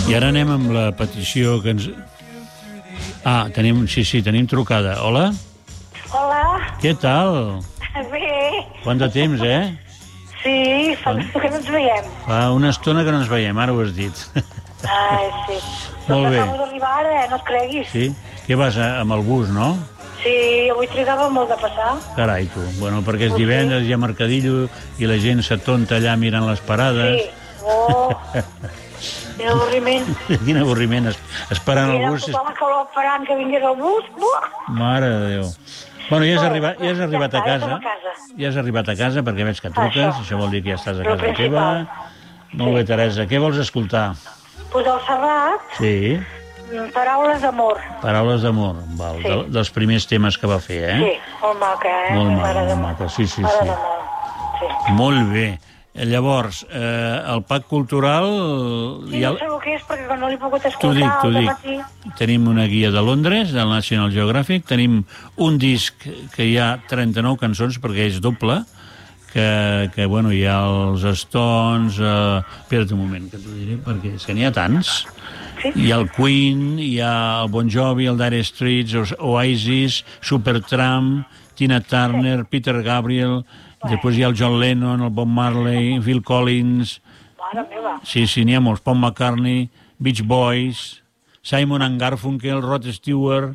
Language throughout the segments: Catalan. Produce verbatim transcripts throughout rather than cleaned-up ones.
I ara anem amb la petició que ens... Ah, tenim, sí, sí, tenim trucada. Hola? Hola. Què tal? Bé. Quant de temps, eh? Sí, fa que no ens veiem. Fa una estona que no ens veiem, ara ho has dit. Ai, sí. Molt bé. Acabo d'arribar ara, eh? No et creguis. Sí? Què vas, a, amb el bus, no? Sí, avui trigava molt de passar. Carai, tu. Bueno, perquè és divendres, hi ha mercadillo i la gent s'atonta allà mirant les parades. Sí. Oh, quin avorriment. Quin avorriment, es, esperant el bus. Era tota la calor esperant que vingués el bus. Buah. Mare de Déu. Bueno, ja has arribat, ja has arribat ja a casa. Ja, a casa. Ja has arribat a casa perquè veig que truques. Això, això vol dir que ja estàs a casa teva. Molt sí. bé, Teresa. Què vols escoltar? Pues el Serrat. Sí. Paraules d'amor. Paraules d'amor. Val, sí. de, dels primers temes que va fer, eh? Sí, molt maca, eh? Molt maca, molt maca. Sí, sí, sí. sí. Molt bé. Llavors, eh, el Pack Cultural... Sí, ja... no sé el que és, perquè no l'he pogut escoltar. T'ho dic, t'ho dic. Tenim una guia de Londres, del National Geographic, tenim un disc que hi ha trenta-nou cançons, perquè és doble, que, que bueno, hi ha els Stones... Eh... Espera't un moment, que t'ho diré, perquè és que n'hi ha tants. Sí? Hi ha el Queen, hi ha el Bon Jovi, el Dire Straits, Oasis, Supertramp, Tina Turner, sí. Peter Gabriel... Després hi ha el John Lennon, el Bob Marley, Phil Collins... Mare meva. Sí, sí, n'hi ha molts. Paul McCartney, Beach Boys, Simon and Garfunkel, Rod Stewart...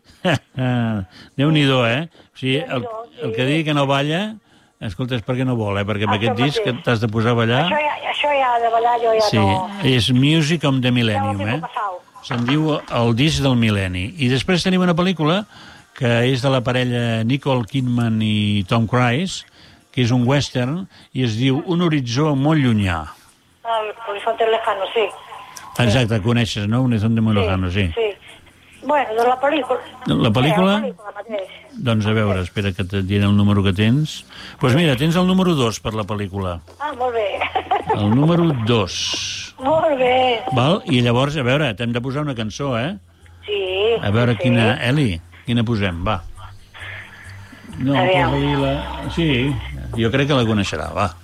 Déu-n'hi-do, eh? O sigui, el, el que digui que no balla, escolta, és perquè no vol, eh? Perquè amb aquest disc t'has de posar a ballar... Això ja, això ja de ballar jo ja sí, no... Sí, és Music on the Millennium, eh? Se'n diu el disc del mil·lenni. I després tenim una pel·lícula que és de la parella Nicole Kidman i Tom Cruise, que és un western, i es diu Un horitzó molt llunyà. Ah, Horizonte Lejano, sí. Exacte, coneixes, no? Un horizonte molt lejano, sí. Sí, bueno, de la pel·lícula... La pel·lícula? Sí, la pel·lícula mateix. Doncs a veure, espera que et diré el número que tens. Doncs pues mira, tens el número dos per la pel·lícula. Ah, molt bé. El número dos. Molt bé. Val? I llavors, a veure, t'hem de posar una cançó, eh? Sí. A veure, sí. quina... Eli, quina posem? Va. No, posa-li la... Sí, jo crec que la coneixerà, va.